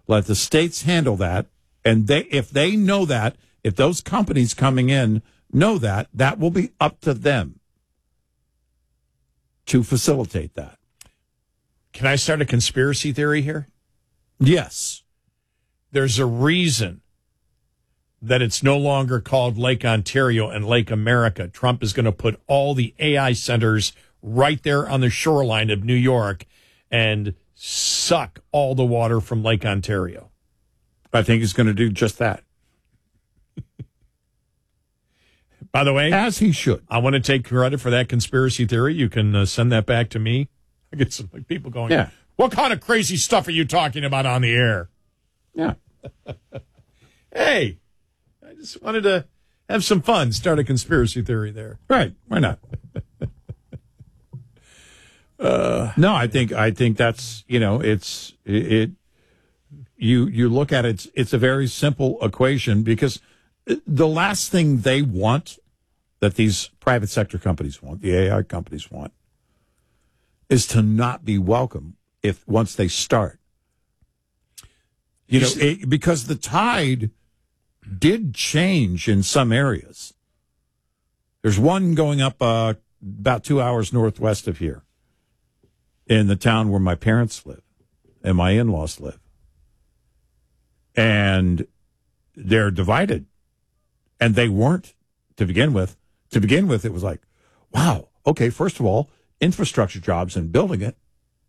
Let the states handle that. And if they know that, if those companies coming in know that, that will be up to them to facilitate that. Can I start a conspiracy theory here? Yes. There's a reason that it's no longer called Lake Ontario and Lake America. Trump is going to put all the AI centers right there on the shoreline of New York and suck all the water from Lake Ontario. I think he's going to do just that. By the way, as he should. I want to take credit for that conspiracy theory. You can send that back to me. I get some people going, yeah. What kind of crazy stuff are you talking about on the air? Yeah. Hey, I just wanted to have some fun, start a conspiracy theory there. Right. Why not? No, I think that's, you look at it, it's a very simple equation, because the last thing they want, that these private sector companies want, the AI companies want, is to not be welcome once they start. Because the tide did change in some areas. There's one going up about 2 hours northwest of here in the town where my parents live and my in-laws live. And they're divided. And they weren't to begin with. To begin with, it was like, wow, okay, first of all, infrastructure jobs and building it.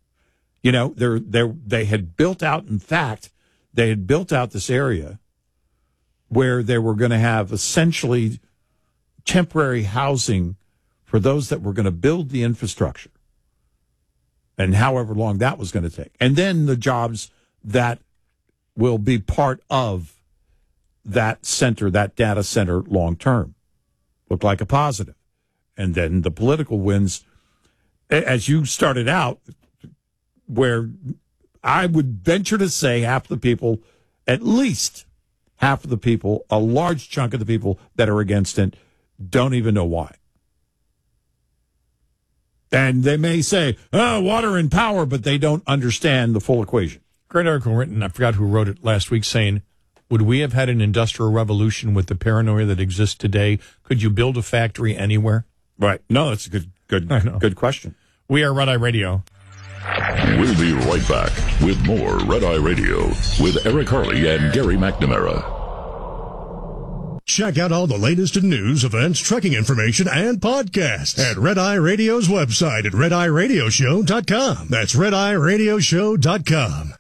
They had built out, in fact, they had built out this area where they were going to have essentially temporary housing for those that were going to build the infrastructure, and however long that was going to take. And then the jobs that will be part of that center, that data center long term, looked like a positive. And then the political winds, as you started out, where I would venture to say half the people, at least half of the people, a large chunk of the people that are against it, don't even know why. And they may say, water and power, but they don't understand the full equation. Great article written, I forgot who wrote it last week, saying, would we have had an industrial revolution with the paranoia that exists today? Could you build a factory anywhere? Right. No, that's a good question. We are Red Eye Radio. We'll be right back with more Red Eye Radio with Eric Harley and Gary McNamara. Check out all the latest in news, events, trekking information, and podcasts at Red Eye Radio's website at RedEyeRadioshow.com. That's RedEyeRadioshow.com.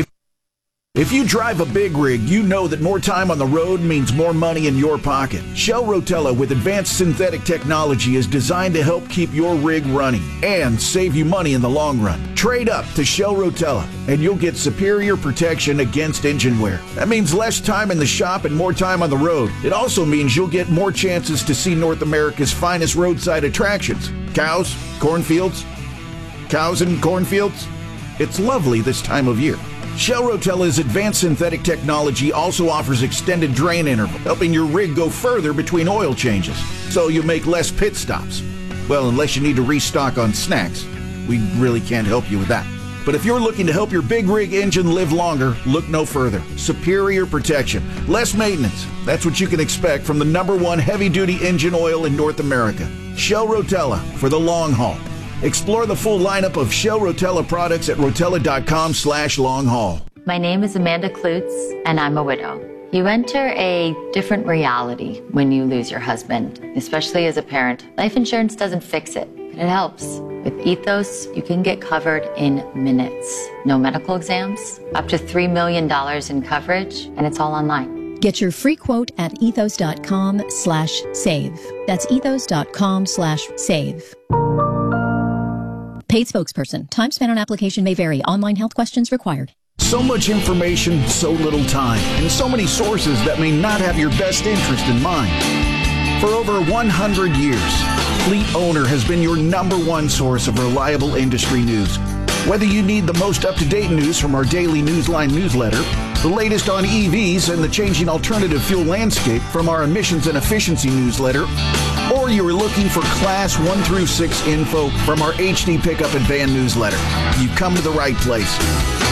If you drive a big rig, you know that more time on the road means more money in your pocket. Shell Rotella with advanced synthetic technology is designed to help keep your rig running and save you money in the long run. Trade up to Shell Rotella and you'll get superior protection against engine wear. That means less time in the shop and more time on the road. It also means you'll get more chances to see North America's finest roadside attractions. Cows, cornfields, cows and cornfields. It's lovely this time of year. Shell Rotella's advanced synthetic technology also offers extended drain interval, helping your rig go further between oil changes, so you make less pit stops. Well, unless you need to restock on snacks, we really can't help you with that. But if you're looking to help your big rig engine live longer, look no further. Superior protection, less maintenance. That's what you can expect from the #1 heavy-duty engine oil in North America. Shell Rotella for the long haul. Explore the full lineup of Shell Rotella products at rotella.com/long-haul. My name is Amanda Klutz, and I'm a widow. You enter a different reality when you lose your husband, especially as a parent. Life insurance doesn't fix it, but it helps. With Ethos, you can get covered in minutes. No medical exams, up to $3 million in coverage, and it's all online. Get your free quote at ethos.com/save. That's ethos.com/save. Paid spokesperson. Time spent on application may vary. Online health questions required. So much information, so little time, and so many sources that may not have your best interest in mind. For over 100 years, Fleet Owner has been your #1 source of reliable industry news. Whether you need the most up-to-date news from our daily Newsline newsletter, the latest on EVs and the changing alternative fuel landscape from our emissions and efficiency newsletter, or you're looking for Class 1 through 6 info from our HD Pickup and Van newsletter, you've come to the right place.